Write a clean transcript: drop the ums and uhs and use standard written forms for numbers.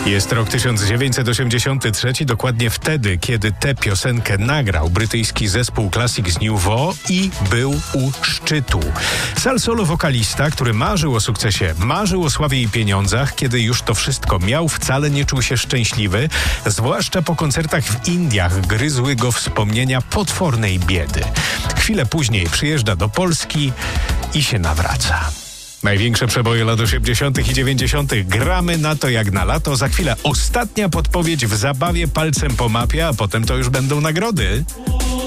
Jest rok 1983, dokładnie wtedy, kiedy tę piosenkę nagrał brytyjski zespół Classics Nouveau i był u szczytu. Sal Solo, wokalista, który marzył o sukcesie, marzył o sławie i pieniądzach, kiedy już to wszystko miał, wcale nie czuł się szczęśliwy, zwłaszcza po koncertach w Indiach gryzły go wspomnienia potwornej biedy. Chwilę później przyjeżdża do Polski i się nawraca. Największe przeboje lat 80. i 90. Gramy na to jak na lato. Za chwilę ostatnia podpowiedź w zabawie palcem po mapie, a potem to już będą nagrody.